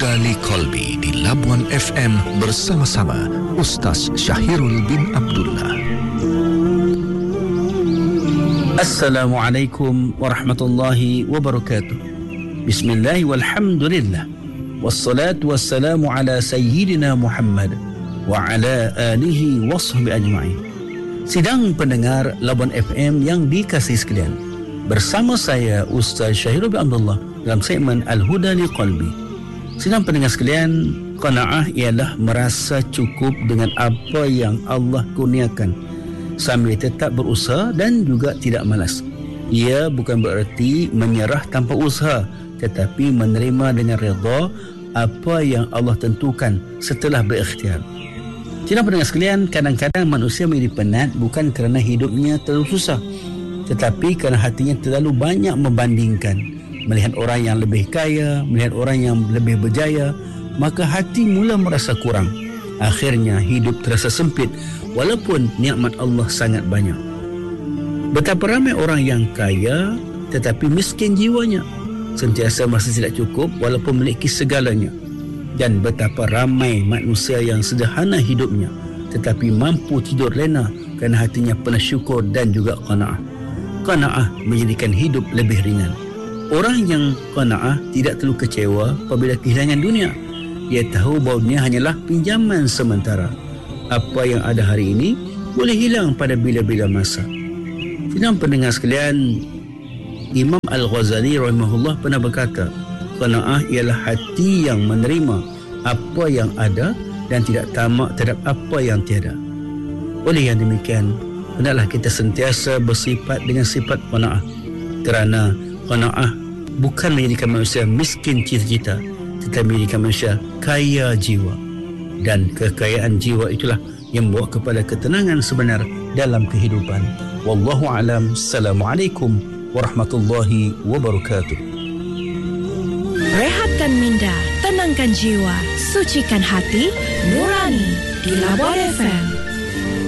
Al-Huda li Qalbi di Labuan FM bersama-sama Ustaz Syahirul bin Abdullah. Assalamualaikum warahmatullahi wabarakatuh. Bismillah walhamdulillah. Wassalatu wassalamu ala sayyidina Muhammad wa ala alihi wa sahbihi ajma'in. Sidang pendengar Labuan FM yang dikasihi sekalian, bersama saya Ustaz Syahirul bin Abdullah dalam segmen Al-Huda li Qalbi. Sidang pendengar sekalian, qanaah ialah merasa cukup dengan apa yang Allah kurniakan sambil tetap berusaha dan juga tidak malas. Ia bukan bererti menyerah tanpa usaha, tetapi menerima dengan redha apa yang Allah tentukan setelah berikhtiar. Sidang pendengar sekalian, kadang-kadang manusia menjadi penat bukan kerana hidupnya terlalu susah, tetapi kerana hatinya terlalu banyak membandingkan. Melihat orang yang lebih kaya, melihat orang yang lebih berjaya, maka hati mula merasa kurang. Akhirnya hidup terasa sempit walaupun nikmat Allah sangat banyak. Betapa ramai orang yang kaya tetapi miskin jiwanya, sentiasa merasa tidak cukup walaupun memiliki segalanya. Dan betapa ramai manusia yang sederhana hidupnya tetapi mampu tidur lena kerana hatinya penuh syukur dan juga qanaah. Qanaah menjadikan hidup lebih ringan. Orang yang qanaah tidak terlalu kecewa apabila kehilangan dunia. Ia tahu bahawa dunia hanyalah pinjaman sementara. Apa yang ada hari ini boleh hilang pada bila-bila masa. Sidang pendengar sekalian, Imam Al-Ghazali rahimahullah pernah berkata, qanaah ialah hati yang menerima apa yang ada dan tidak tamak terhadap apa yang tiada. Oleh yang demikian, hendaklah kita sentiasa bersifat dengan sifat qanaah, kerana qanaah bukan menjadikan manusia miskin cita-cita, tetapi menjadikan manusia kaya jiwa. Dan kekayaan jiwa itulah yang membawa kepada ketenangan sebenar dalam kehidupan. Wallahu a'lam. Assalamualaikum warahmatullahi wabarakatuh. Rehatkan minda, tenangkan jiwa, sucikan hati, nurani di Labuan FM.